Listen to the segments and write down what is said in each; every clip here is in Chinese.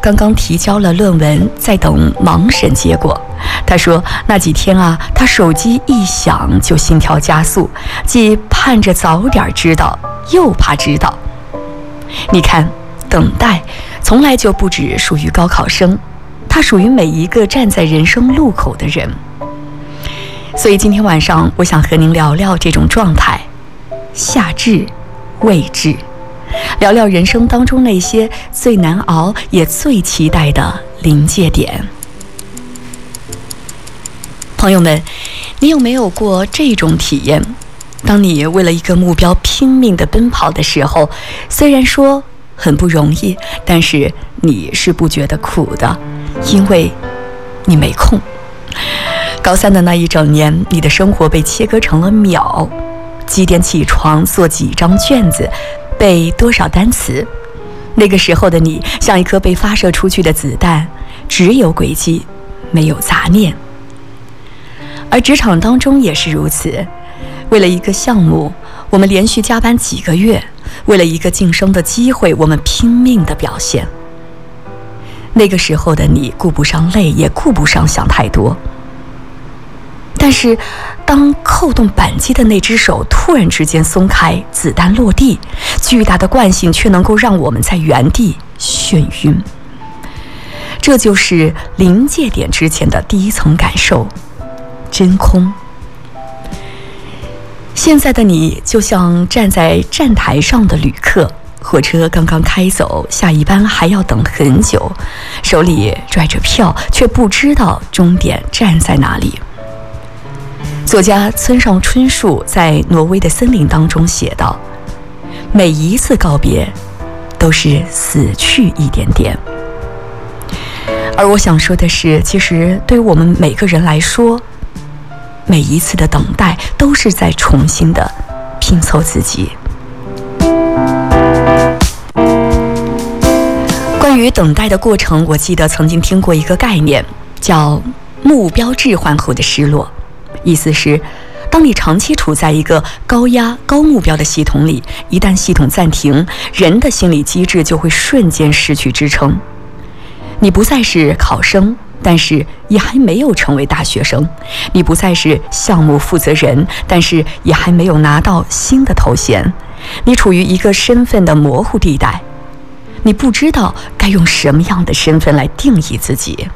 刚刚提交了论文，在等盲审结果。他说那几天啊，他手机一响就心跳加速，既盼着早点知道，又怕知道。你看，等待从来就不只属于高考生，它属于每一个站在人生路口的人。所以今天晚上我想和您聊聊这种状态，夏至未至，聊聊人生当中那些最难熬也最期待的临界点。朋友们，你有没有过这种体验？当你为了一个目标拼命地奔跑的时候，虽然说很不容易，但是你是不觉得苦的，因为你没空。高三的那一整年，你的生活被切割成了秒，几点起床，做几张卷子，背多少单词。那个时候的你像一颗被发射出去的子弹，只有轨迹，没有杂念。而职场当中也是如此，为了一个项目，我们连续加班几个月，为了一个晋升的机会，我们拼命的表现。那个时候的你顾不上累，也顾不上想太多。但是当扣动扳机的那只手突然之间松开，子弹落地，巨大的惯性却能够让我们在原地眩晕。这就是临界点之前的第一层感受，真空。现在的你就像站在站台上的旅客，火车刚刚开走，下一班还要等很久，手里拽着票，却不知道终点站在哪里。作家村上春树在挪威的森林当中写道，每一次告别都是死去一点点。而我想说的是，其实对于我们每个人来说，每一次的等待都是在重新的拼凑自己。关于等待的过程，我记得曾经听过一个概念，叫目标置换后的失落。意思是，当你长期处在一个高压高目标的系统里，一旦系统暂停，人的心理机制就会瞬间失去支撑。你不再是考生，但是也还没有成为大学生；你不再是项目负责人，但是也还没有拿到新的头衔。你处于一个身份的模糊地带，你不知道该用什么样的身份来定义自己。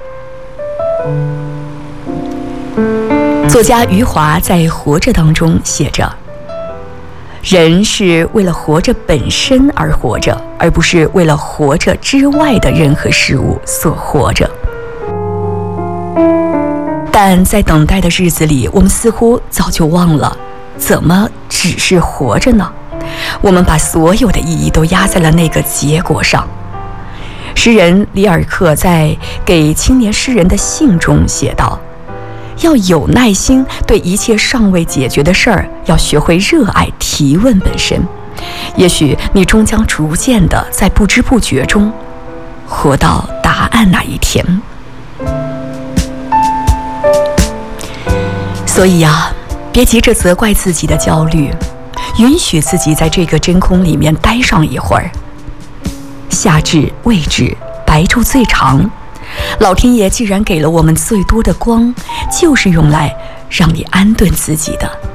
作家余华在《活着》当中写着，人是为了活着本身而活着，而不是为了活着之外的任何事物所活着。但在等待的日子里，我们似乎早就忘了怎么只是活着呢？我们把所有的意义都压在了那个结果上。诗人里尔克在给青年诗人的信中写道，要有耐心，对一切尚未解决的事儿，要学会热爱提问本身。也许你终将逐渐的在不知不觉中活到答案那一天。所以啊，别急着责怪自己的焦虑，允许自己在这个真空里面待上一会儿。夏至未至，白昼最长，老天爷既然给了我们最多的光，就是用来让你安顿自己的。